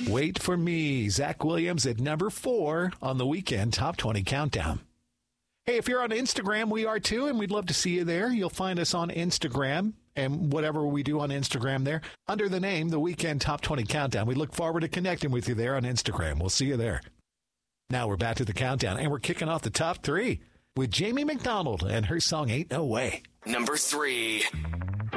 Wait for Me, Zach Williams at number 4 on the Weekend Top 20 Countdown. Hey, if you're on Instagram, we are too, and we'd love to see you there. You'll find us on Instagram and whatever we do on Instagram there under the name The Weekend Top 20 Countdown. We look forward to connecting with you there on Instagram. We'll see you there. Now we're back to the countdown, and we're kicking off the top 3 with Jamie McDonald and her song Ain't No Way. Number 3.